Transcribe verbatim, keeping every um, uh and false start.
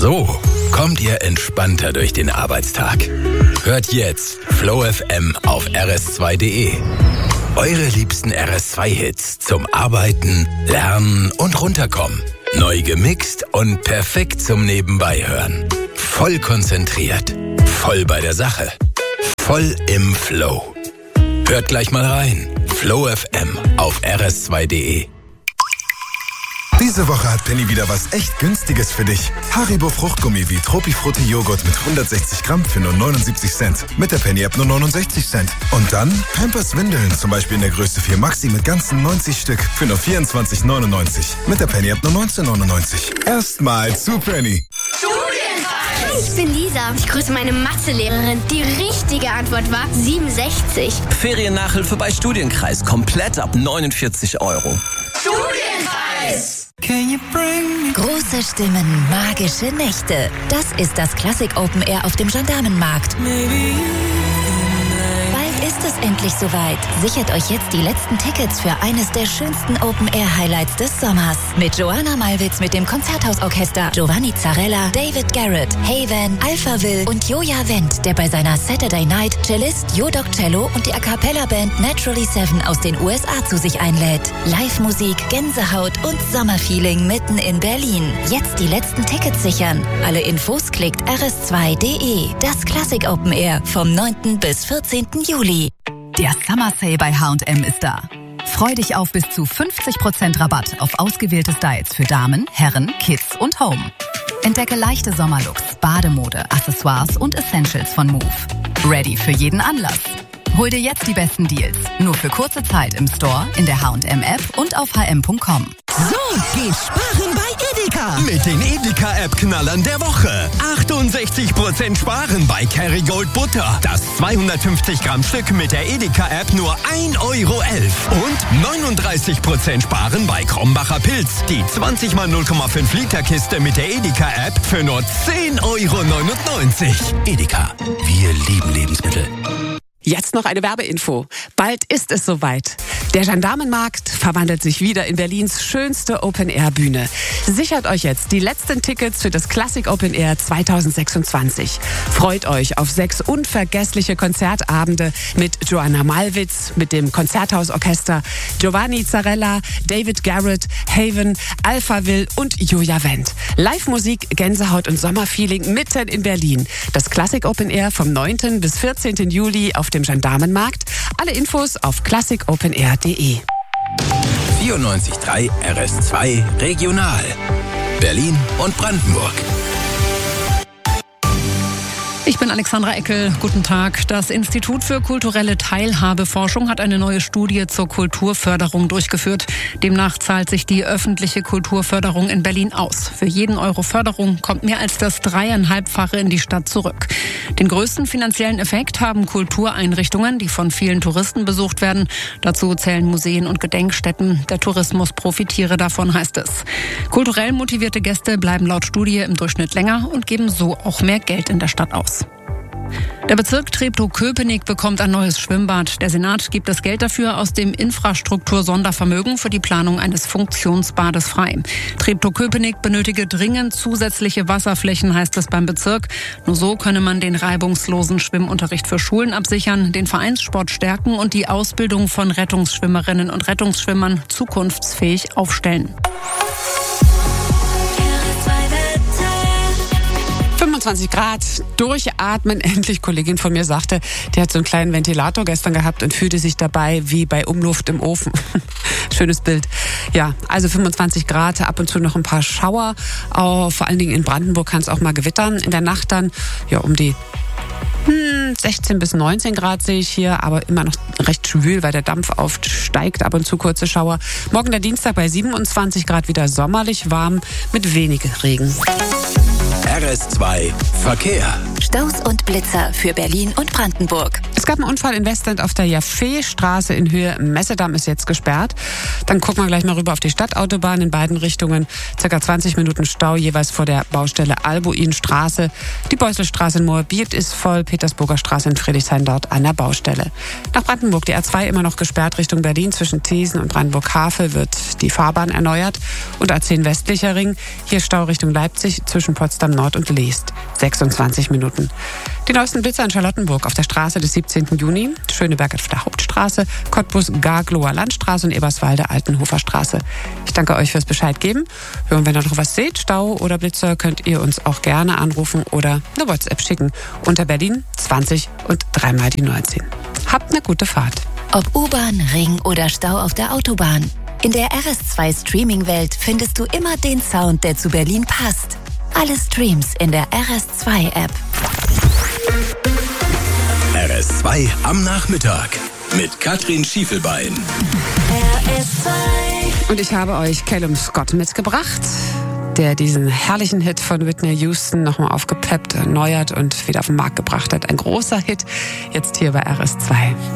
So kommt ihr entspannter durch den Arbeitstag. Hört jetzt Flow F M auf R S zwei Punkt D E. Eure liebsten R S zwei Hits zum Arbeiten, Lernen und Runterkommen. Neu gemixt und perfekt zum Nebenbeihören. Voll konzentriert, voll bei der Sache, voll im Flow. Hört gleich mal rein. Flow F M auf R S zwei Punkt D E. Diese Woche hat Penny wieder was echt Günstiges für dich. Haribo Fruchtgummi wie Tropifrutti Joghurt mit hundertsechzig Gramm für nur neunundsiebzig Cent. Mit der Penny-App nur neunundsechzig Cent. Und dann Pampers Windeln, zum Beispiel in der Größe vier Maxi mit ganzen neunzig Stück für nur vierundzwanzig neunundneunzig. Mit der Penny-App nur neunzehn neunundneunzig. Erstmal zu Penny. Ich bin Lisa. Ich grüße meine Mathelehrerin. Die richtige Antwort war siebenundsechzig. Feriennachhilfe bei Studienkreis. Komplett ab neunundvierzig Euro. Studienpreis! Große Stimmen, magische Nächte. Das ist das Classic Open Air auf dem Gendarmenmarkt. Bald ist es endlich soweit. Sichert euch jetzt die letzten Tickets für eines der schönsten Open Air Highlights des Sommers. Mit Joanna Malwitz mit dem Konzerthausorchester, Giovanni Zarella, David Garrett, Haven, Alpha Will und Joja Wendt, der bei seiner Saturday Night Cellist Jodok Cello und die A Cappella Band Naturally Seven aus den U S A zu sich einlädt. Live-Musik, Gänsehaut und Sommerfeeling mitten in Berlin. Jetzt die letzten Tickets sichern. Alle Infos klickt R S zwei Punkt D E. Das Classic Open Air vom neunten bis vierzehnten Juli. Der Summer Sale bei H und M ist da. Freu dich auf bis zu fünfzig Prozent Rabatt auf ausgewählte Styles für Damen, Herren, Kids und Home. Entdecke leichte Sommerlooks, Bademode, Accessoires und Essentials von Move. Ready für jeden Anlass. Hol dir jetzt die besten Deals. Nur für kurze Zeit im Store, in der H und M App und auf h m punkt com. So geht sparen bei Edeka. Mit den Edeka-App-Knallern der Woche. achtundsechzig Prozent sparen bei Kerrygold Butter. Das zweihundertfünfzig Gramm Stück mit der Edeka-App nur ein Euro elf. Und neununddreißig Prozent sparen bei Krombacher Pilz. Die zwanzig mal null Komma fünf Liter Kiste mit der Edeka-App für nur zehn Euro neunundneunzig. Edeka, wir lieben Lebensmittel. Jetzt noch eine Werbeinfo. Bald ist es soweit. Der Gendarmenmarkt verwandelt sich wieder in Berlins schönste Open-Air-Bühne. Sichert euch jetzt die letzten Tickets für das Classic Open Air zweitausendsechsundzwanzig. Freut euch auf sechs unvergessliche Konzertabende mit Joanna Malwitz, mit dem Konzerthausorchester, Giovanni Zarella, David Garrett, Haven, Alpha Will und Joja Wendt. Live-Musik, Gänsehaut und Sommerfeeling mitten in Berlin. Das Classic Open Air vom neunten bis vierzehnten Juli auf dem Gendarmenmarkt. Alle Infos auf classic open air punkt d e. vierundneunzig Komma drei R S zwei Regional. Berlin und Brandenburg. Ich bin Alexandra Eckel. Guten Tag. Das Institut für kulturelle Teilhabeforschung hat eine neue Studie zur Kulturförderung durchgeführt. Demnach zahlt sich die öffentliche Kulturförderung in Berlin aus. Für jeden Euro Förderung kommt mehr als das dreieinhalbfache in die Stadt zurück. Den größten finanziellen Effekt haben Kultureinrichtungen, die von vielen Touristen besucht werden. Dazu zählen Museen und Gedenkstätten. Der Tourismus profitiere davon, heißt es. Kulturell motivierte Gäste bleiben laut Studie im Durchschnitt länger und geben so auch mehr Geld in der Stadt aus. Der Bezirk Treptow-Köpenick bekommt ein neues Schwimmbad. Der Senat gibt das Geld dafür aus dem Infrastruktur-Sondervermögen für die Planung eines Funktionsbades frei. Treptow-Köpenick benötige dringend zusätzliche Wasserflächen, heißt es beim Bezirk. Nur so könne man den reibungslosen Schwimmunterricht für Schulen absichern, den Vereinssport stärken und die Ausbildung von Rettungsschwimmerinnen und Rettungsschwimmern zukunftsfähig aufstellen. fünfundzwanzig Grad, durchatmen endlich. Kollegin von mir sagte, die hat so einen kleinen Ventilator gestern gehabt und fühlte sich dabei wie bei Umluft im Ofen. Schönes Bild. Ja, also fünfundzwanzig Grad, ab und zu noch ein paar Schauer. Auch, vor allen Dingen in Brandenburg kann es auch mal gewittern. In der Nacht dann ja um die hm, sechzehn bis neunzehn Grad sehe ich hier, aber immer noch recht schwül, weil der Dampf aufsteigt, ab und zu kurze Schauer. Morgen der Dienstag bei siebenundzwanzig Grad wieder sommerlich warm mit wenig Regen. R S zwei Verkehr. Staus und Blitzer für Berlin und Brandenburg. Es gab einen Unfall in Westend auf der Jaffeestraße in Höhe Messedamm ist jetzt gesperrt. Dann gucken wir gleich mal rüber auf die Stadtautobahn in beiden Richtungen. Circa zwanzig Minuten Stau jeweils vor der Baustelle Albuinstraße. Die Beuselstraße in Moabit ist voll, Petersburger Straße in Friedrichshain dort an der Baustelle. Nach Brandenburg, die A zwei immer noch gesperrt Richtung Berlin. Zwischen Thesen und Brandenburg-Havel wird die Fahrbahn erneuert. Und A zehn westlicher Ring, hier Stau Richtung Leipzig zwischen Potsdam Nord und Leest. sechsundzwanzig Minuten. Die neuesten Blitzer in Charlottenburg auf der Straße des siebzehnten Juni, Schöneberg auf der Hauptstraße, Cottbus Garglower Landstraße und Eberswalde Altenhofer Straße. Ich danke euch fürs Bescheid geben. Und wenn ihr noch was seht, Stau oder Blitzer, könnt ihr uns auch gerne anrufen oder eine WhatsApp schicken unter Berlin zwanzig und dreimal die neunzehn. Habt eine gute Fahrt. Ob U-Bahn, Ring oder Stau auf der Autobahn. In der R S zwei Streaming-Welt findest du immer den Sound, der zu Berlin passt. Alle Streams in der R S zwei App. R S zwei am Nachmittag mit Katrin Schiefelbein. R S zwei. Und ich habe euch Callum Scott mitgebracht, der diesen herrlichen Hit von Whitney Houston nochmal aufgepeppt, erneuert und wieder auf den Markt gebracht hat. Ein großer Hit, jetzt hier bei R S zwei.